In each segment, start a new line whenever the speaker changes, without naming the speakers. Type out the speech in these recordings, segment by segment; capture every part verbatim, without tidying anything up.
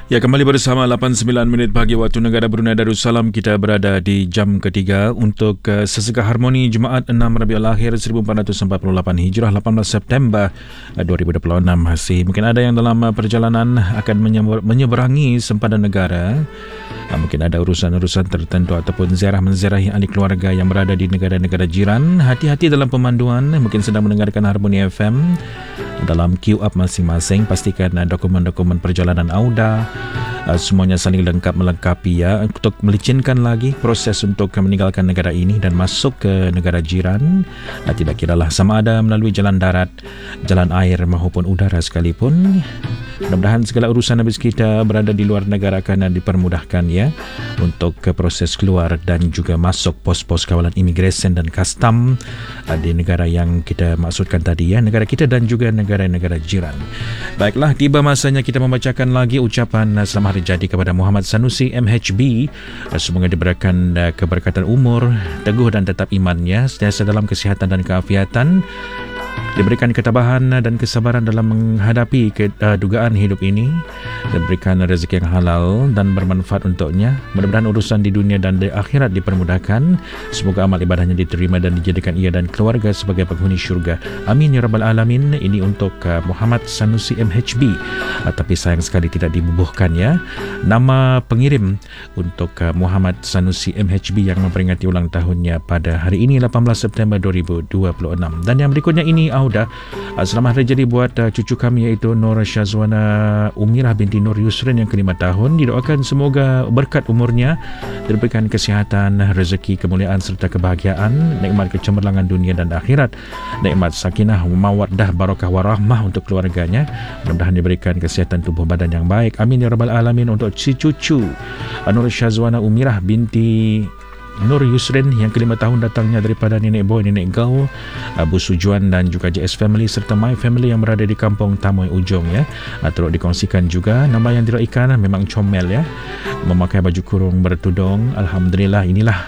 Ya, kembali bersama lapan sembilan minit pagi waktu negara Brunei Darussalam. Kita berada di jam ketiga untuk uh, Sesegah Harmoni Jumaat enam Rabiul Akhir seribu empat ratus empat puluh lapan Hijrah lapan belas September uh, dua ribu dua puluh enam masih. Mungkin ada yang dalam uh, perjalanan akan menyeber- menyeberangi sempadan negara. Uh, mungkin ada urusan-urusan tertentu ataupun ziarah-menziarahi ahli keluarga yang berada di negara-negara jiran. Hati-hati dalam pemanduan. Mungkin sedang mendengarkan Harmoni F M. Dalam queue up masing-masing, pastikan uh, dokumen-dokumen perjalanan Auda uh, semuanya saling lengkap melengkapi ya, untuk melicinkan lagi proses untuk meninggalkan negara ini dan masuk ke negara jiran. uh, tidak kiralah sama ada melalui jalan darat, jalan air maupun udara sekalipun. Mudah-mudahan segala urusan habis kita berada di luar negara akan dipermudahkan ya, untuk ke proses keluar dan juga masuk pos-pos kawalan imigresen dan kastam uh, di negara yang kita maksudkan tadi ya, negara kita dan juga negara-negara jiran. Baiklah, tiba masanya kita membacakan lagi ucapan uh, selamat hari jadi kepada Muhammad Sanusi M H B. Uh, semoga diberikan uh, keberkatan umur, teguh dan tetap imannya, sentiasa dalam kesihatan dan keafiatan, diberikan ketabahan dan kesabaran dalam menghadapi ke, uh, dugaan hidup ini, diberikan rezeki yang halal dan bermanfaat untuknya. Mudah-mudahan urusan di dunia dan di akhirat dipermudahkan. Semoga amal ibadahnya diterima dan dijadikan ia dan keluarga sebagai penghuni syurga. Amin ya rabbal alamin. Ini untuk uh, Muhammad Sanusi M H B. Uh, tapi sayang sekali tidak dibubuhkan ya nama pengirim untuk uh, Muhammad Sanusi M H B yang memperingati ulang tahunnya pada hari ini lapan belas September dua ribu dua puluh enam. Dan yang berikutnya ini Auda, selamat hari jadi buat uh, cucu kami iaitu Nur Syazwana Umirah binti Nur Yusrin yang kelima tahun. Didoakan semoga berkat umurnya diberikan kesihatan, rezeki, kemuliaan serta kebahagiaan, nikmat kecemerlangan dunia dan akhirat, nikmat sakinah, mawaddah, barakah warahmah untuk keluarganya. Mudah-mudahan diberikan kesihatan tubuh badan yang baik. Amin ya rabbal alamin. Untuk si cucu Nur Syazwana Umirah binti Nur Yusrin yang kelima tahun datangnya daripada nenek boy, nenek Gau, Abu Sujuan dan juga J S Family serta My Family yang berada di kampung Tamoy Ujong ya. Turut dikongsikan juga nama yang diraikan memang comel ya, memakai baju kurung bertudung. Alhamdulillah, inilah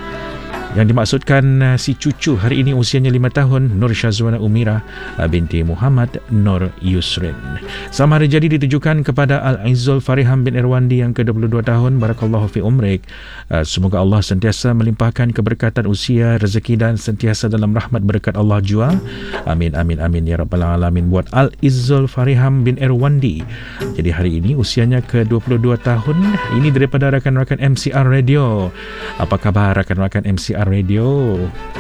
yang dimaksudkan uh, si cucu hari ini usianya lima tahun, Nur Syazwana Umirah uh, binti Muhammad Nur Yusrin. Selamat hari jadi ditujukan kepada Al-Izzul Fariham bin Irwandi yang ke dua puluh dua tahun. Barakallahu fi umrik. Uh, semoga Allah sentiasa melimpahkan keberkatan usia, rezeki dan sentiasa dalam rahmat berkat Allah jua. Amin amin amin ya rabbal alamin. Buat Al-Izzul Fariham bin Irwandi. Jadi hari ini usianya ke dua puluh dua tahun. Ini daripada rakan-rakan M C R Radio. Apa khabar rakan-rakan M C R Radio?